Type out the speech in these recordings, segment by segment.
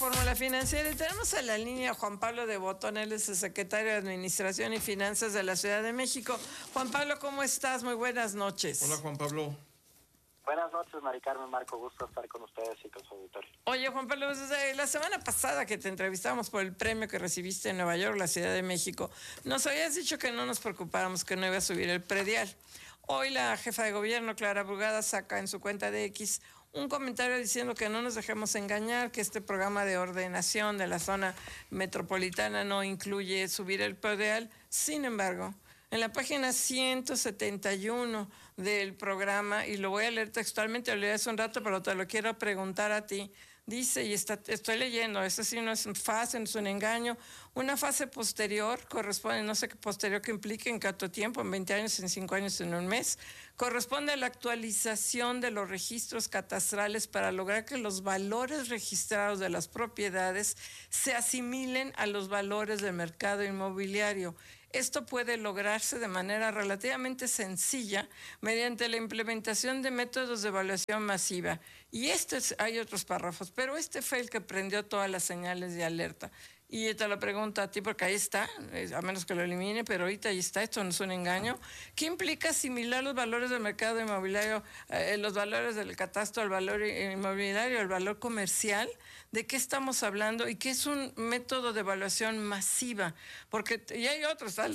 Fórmula Financiera y tenemos en la línea a Juan Pablo de Botón, él es el secretario de Administración y Finanzas de la Ciudad de México. Juan Pablo, ¿cómo estás? Muy buenas noches. Hola, Juan Pablo. Buenas noches, Mari Carmen, Marco, gusto estar con ustedes y con su auditorio. Oye, Juan Pablo, desde la semana pasada que te entrevistamos por el premio que recibiste en Nueva York, la Ciudad de México, nos habías dicho que no nos preocupáramos, que no iba a subir el predial. Hoy la jefa de gobierno, Clara Brugada, saca en su cuenta de X un comentario diciendo que no nos dejemos engañar, que este programa de ordenación de la zona metropolitana no incluye subir el predial. Sin embargo, en la página 171 del programa, y lo voy a leer textualmente, lo leí hace un rato, pero te lo quiero preguntar a ti, dice, y estoy leyendo, esto sí no es un fase, no es un engaño, una fase posterior corresponde, no sé qué posterior que implique, en cuánto tiempo, en 20 años, en 5 años, en un mes, corresponde a la actualización de los registros catastrales para lograr que los valores registrados de las propiedades se asimilen a los valores del mercado inmobiliario. Esto puede lograrse de manera relativamente sencilla mediante la implementación de métodos de evaluación masiva. Y hay otros párrafos, pero este fue el que prendió todas las señales de alerta. Y te lo pregunto a ti porque ahí está, a menos que lo elimine, pero ahorita ahí está, esto no es un engaño. ¿Qué implica asimilar los valores del mercado inmobiliario, los valores del catastro, el valor inmobiliario, el valor comercial? ¿De qué estamos hablando? ¿Y qué es un método de evaluación masiva? Porque ya hay otros, está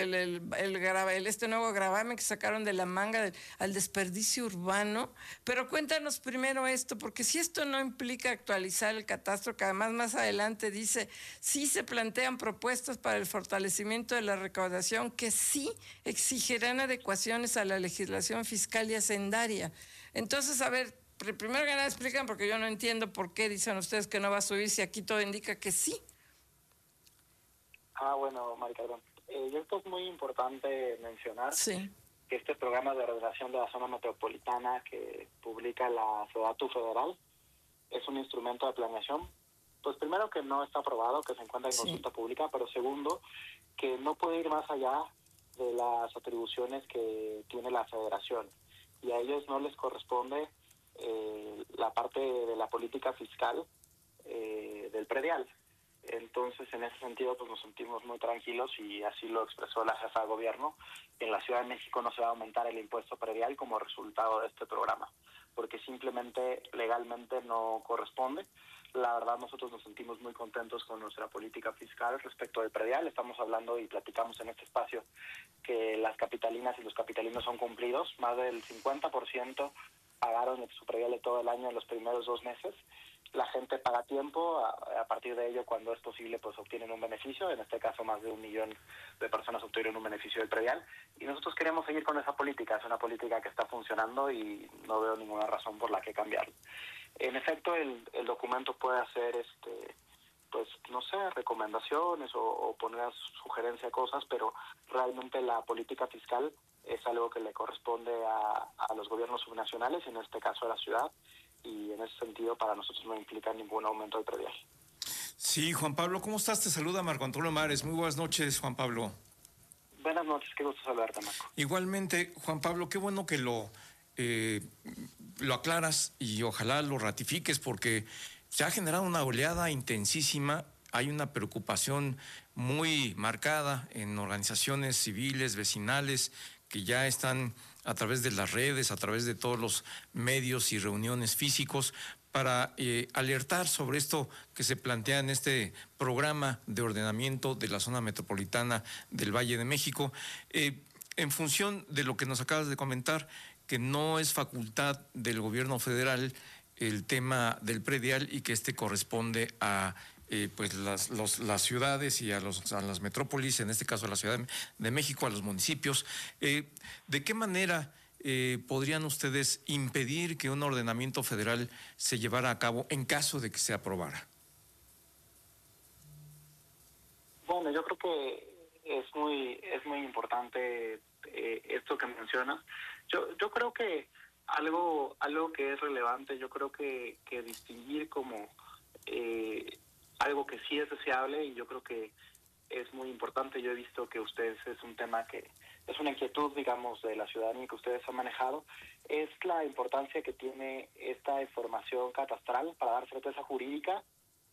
este nuevo gravamen que sacaron de la manga al desperdicio urbano. Pero cuéntanos primero esto, porque si esto no implica actualizar el catastro, que además más adelante dice, sí se plantean propuestas para el fortalecimiento de la recaudación que sí exigirán adecuaciones a la legislación fiscal y hacendaria. Entonces, a ver, primero que nada explican, porque yo no entiendo por qué dicen ustedes que no va a subir si aquí todo indica que sí. Bueno, Mari Carmen, esto es muy importante mencionar, sí, que este programa de ordenación de la zona metropolitana que publica la SEDATU federal es un instrumento de planeación. Pues primero, que no está aprobado, que se encuentra en consulta pública, pero segundo, que no puede ir más allá de las atribuciones que tiene la federación, y a ellos no les corresponde la parte de la política fiscal del predial. Entonces, en ese sentido, pues nos sentimos muy tranquilos, y así lo expresó la jefa de gobierno, que en la Ciudad de México no se va a aumentar el impuesto predial como resultado de este programa, porque simplemente legalmente no corresponde. La verdad, nosotros nos sentimos muy contentos con nuestra política fiscal respecto del predial. Estamos hablando y platicamos en este espacio que las capitalinas y los capitalinos son cumplidos. Más del 50% pagaron su predial de todo el año en los primeros 2 meses. La gente paga a tiempo, a partir de ello, cuando es posible, pues obtienen un beneficio. En este caso, más de 1 millón de personas obtuvieron un beneficio del predial, y nosotros queremos seguir con esa política. Es una política que está funcionando y no veo ninguna razón por la que cambiarlo. En efecto, el documento puede hacer pues no sé, recomendaciones o poner sugerencia a cosas, pero realmente la política fiscal es algo que le corresponde a los gobiernos subnacionales, en este caso a la ciudad, y en ese sentido para nosotros no implica ningún aumento del predial. Sí, Juan Pablo, ¿cómo estás? Te saluda Marco Antonio Mares. Muy buenas noches, Juan Pablo. Buenas noches, qué gusto saludarte, Marco. Igualmente, Juan Pablo, qué bueno que lo aclaras y ojalá lo ratifiques, porque se ha generado una oleada intensísima. Hay una preocupación muy marcada en organizaciones civiles, vecinales, que ya están a través de las redes, a través de todos los medios y reuniones físicos, para alertar sobre esto que se plantea en este programa de ordenamiento de la zona metropolitana del Valle de México, en función de lo que nos acabas de comentar, que no es facultad del gobierno federal el tema del predial, y que corresponde a pues las ciudades y a las metrópolis, en este caso a la Ciudad de México, a los municipios. ¿De qué manera podrían ustedes impedir que un ordenamiento federal se llevara a cabo en caso de que se aprobara? Bueno, yo creo que es muy importante esto que mencionas. Yo creo que algo que es relevante, yo creo que distinguir como algo que sí es deseable, y yo creo que es muy importante. Yo he visto que ustedes es un tema que es una inquietud, digamos, de la ciudadanía que ustedes han manejado, es la importancia que tiene esta información catastral para dar certeza jurídica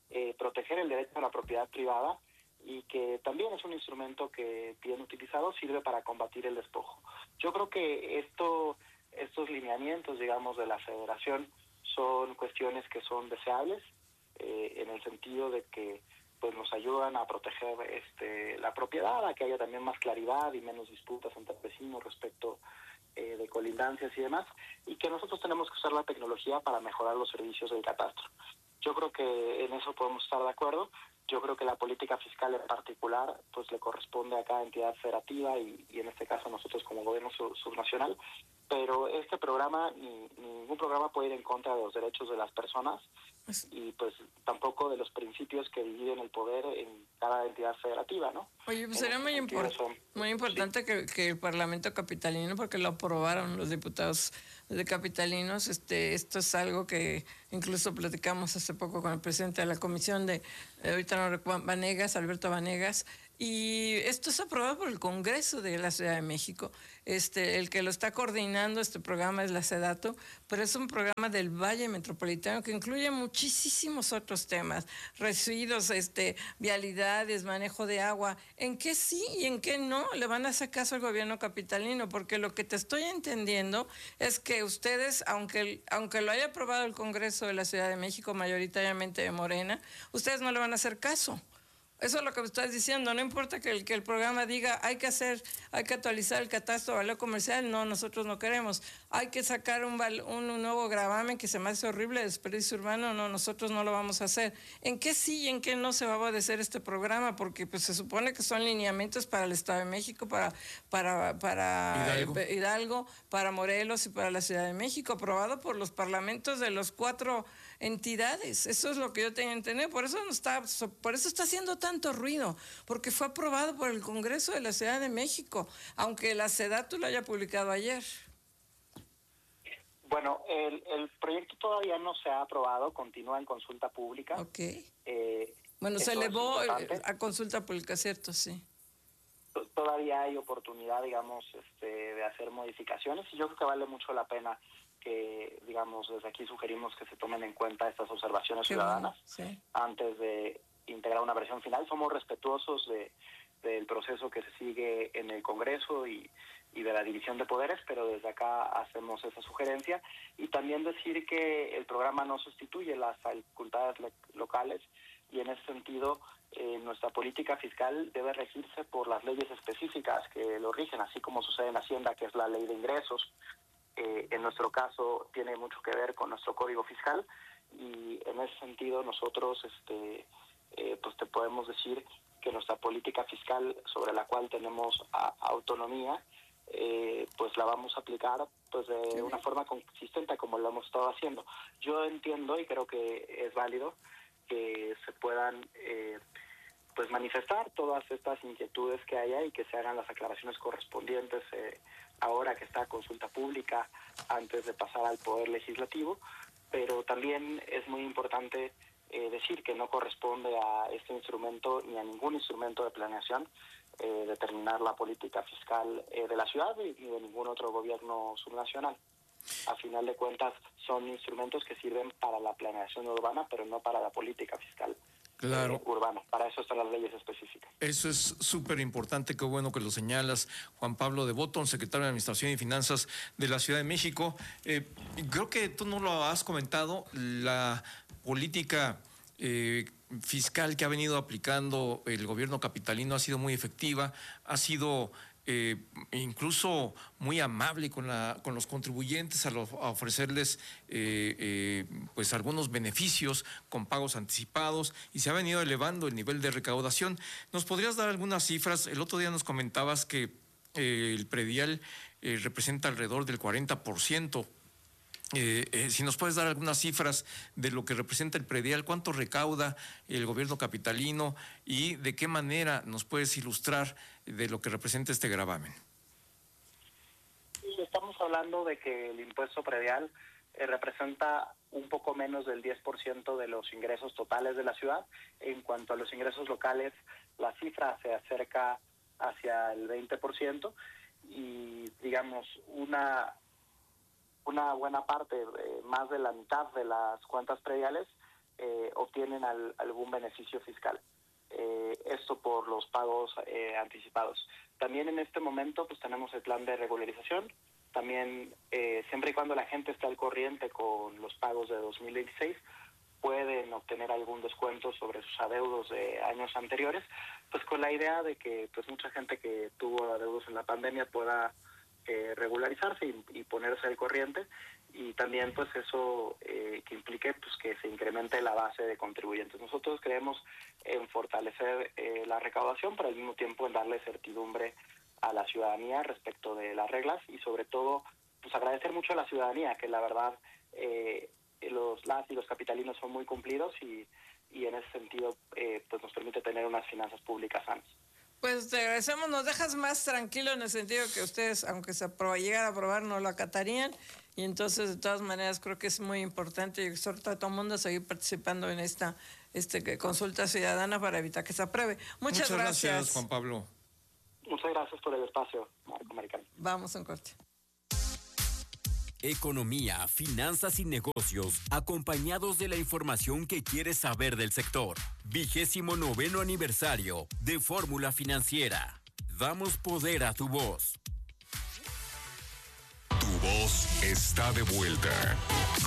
proteger el derecho a la propiedad privada y que también es un instrumento que, bien utilizado, sirve para combatir el despojo. Yo creo que estos lineamientos, digamos, de la Federación son cuestiones que son deseables, en el sentido de que pues nos ayudan a proteger la propiedad, a que haya también más claridad y menos disputas entre vecinos respecto de colindancias y demás, y que nosotros tenemos que usar la tecnología para mejorar los servicios del catastro. Yo creo que en eso podemos estar de acuerdo. Yo creo que la política fiscal en particular pues le corresponde a cada entidad federativa y en este caso nosotros como gobierno subnacional, pero este programa, ningún programa puede ir en contra de los derechos de las personas y pues tampoco de los principios que dividen el poder en cada entidad federativa, ¿no? Oye, pues sería muy importante sí, que el Parlamento capitalino, porque lo aprobaron los diputados de capitalinos, esto es algo que incluso platicamos hace poco con el presidente de la comisión ahorita no recuerdo, Alberto Vanegas, y esto es aprobado por el Congreso de la Ciudad de México. El que lo está coordinando este programa es la SEDATU, pero es un programa del Valle Metropolitano que incluye muchísimos otros temas, residuos, vialidades, manejo de agua. ¿En qué sí y en qué no le van a hacer caso al gobierno capitalino? Porque lo que te estoy entendiendo es que ustedes, aunque lo haya aprobado el Congreso de la Ciudad de México, mayoritariamente de Morena, ustedes no le van a hacer caso. Eso es lo que me estás diciendo. No importa que el programa diga hay que actualizar el catastro de valor comercial. No, nosotros no queremos. Hay que sacar un nuevo gravamen que se me hace horrible, desperdicio urbano. No, nosotros no lo vamos a hacer. ¿En qué sí y en qué no se va a obedecer este programa? Porque pues se supone que son lineamientos para el Estado de México, para Hidalgo, para Morelos y para la Ciudad de México, aprobado por los parlamentos de los 4 entidades. Eso es lo que yo tengo que entender. Por eso está haciendo tanto ruido, porque fue aprobado por el Congreso de la Ciudad de México, aunque la SEDATU lo haya publicado ayer. Bueno, el proyecto todavía no se ha aprobado, continúa en consulta pública. Ok. Bueno, se elevó a consulta pública, ¿cierto? Sí. Todavía hay oportunidad, digamos, de hacer modificaciones y yo creo que vale mucho la pena que, digamos, desde aquí sugerimos que se tomen en cuenta estas observaciones ciudadanas antes de integrar una versión final. Somos respetuosos del proceso que se sigue en el Congreso y de la división de poderes, pero desde acá hacemos esa sugerencia y también decir que el programa no sustituye las facultades locales y en ese sentido nuestra política fiscal debe regirse por las leyes específicas que lo rigen, así como sucede en Hacienda, que es la ley de ingresos. En nuestro caso tiene mucho que ver con nuestro código fiscal y en ese sentido nosotros pues te podemos decir que nuestra política fiscal sobre la cual tenemos autonomía pues la vamos a aplicar pues de una forma consistente como lo hemos estado haciendo. Yo entiendo y creo que es válido que se puedan pues manifestar todas estas inquietudes que haya y que se hagan las aclaraciones correspondientes ahora que está a consulta pública antes de pasar al Poder Legislativo, pero también es muy importante decir que no corresponde a este instrumento ni a ningún instrumento de planeación determinar la política fiscal de la ciudad ni de ningún otro gobierno subnacional. A final de cuentas son instrumentos que sirven para la planeación urbana, pero no para la política fiscal urbana. Para eso están las leyes específicas. Eso es súper importante, qué bueno que lo señalas. Juan Pablo de Botton, secretario de Administración y Finanzas de la Ciudad de México. Creo que tú no lo has comentado, la política fiscal que ha venido aplicando el gobierno capitalino ha sido muy efectiva, ha sido incluso muy amable con los contribuyentes a ofrecerles pues algunos beneficios con pagos anticipados y se ha venido elevando el nivel de recaudación. ¿Nos podrías dar algunas cifras? El otro día nos comentabas que el predial representa alrededor del 40%. Si nos puedes dar algunas cifras de lo que representa el predial, cuánto recauda el gobierno capitalino y de qué manera nos puedes ilustrar de lo que representa este gravamen. Estamos hablando de que el impuesto predial representa un poco menos del 10% de los ingresos totales de la ciudad. En cuanto a los ingresos locales, la cifra se acerca hacia el 20% y digamos una buena parte, más de la mitad de las cuentas prediales obtienen algún beneficio fiscal. Esto por los pagos anticipados. También en este momento pues tenemos el plan de regularización. También siempre y cuando la gente esté al corriente con los pagos de 2016, pueden obtener algún descuento sobre sus adeudos de años anteriores, pues con la idea de que pues mucha gente que tuvo adeudos en la pandemia pueda regularizarse y ponerse al corriente, y también pues eso que implique pues que se incremente la base de contribuyentes. Nosotros creemos en fortalecer la recaudación, pero al mismo tiempo en darle certidumbre a la ciudadanía respecto de las reglas, y sobre todo pues agradecer mucho a la ciudadanía, que la verdad las y los capitalinos son muy cumplidos, y en ese sentido pues nos permite tener unas finanzas públicas sanas. Pues te agradecemos, nos dejas más tranquilo en el sentido que ustedes, aunque se llegara a aprobar, no lo acatarían, y entonces de todas maneras creo que es muy importante y exhorto a todo el mundo a seguir participando en esta consulta ciudadana para evitar que se apruebe. Muchas gracias, Juan Pablo. Muchas gracias por el espacio, Marco Americano. Vamos en corte. Economía, finanzas y negocios, acompañados de la información que quieres saber del sector. 29º aniversario de Fórmula Financiera. Damos poder a tu voz. Tu voz está de vuelta.